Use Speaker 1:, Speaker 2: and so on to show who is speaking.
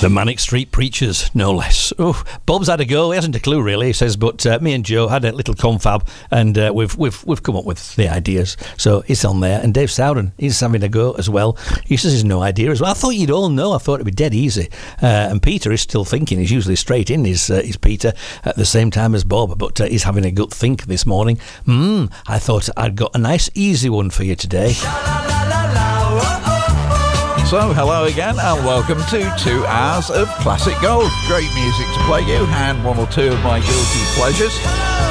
Speaker 1: The Manic Street Preachers, no less. Oh, Bob's had a go. He hasn't a clue really. He says, but me and Joe had a little confab, and we've come up with the ideas. So it's on there. And Dave Sowden, he's having a go as well. He says he's no idea as well. I thought you'd all know. I thought it'd be dead easy. And Peter is still thinking. He's usually straight in. He's Peter at the same time as Bob, but he's having a good think this morning. I thought I'd got a nice easy one for you today.
Speaker 2: So, hello again and welcome to 2 hours of classic gold. Great music to play you, and one or two of my guilty pleasures.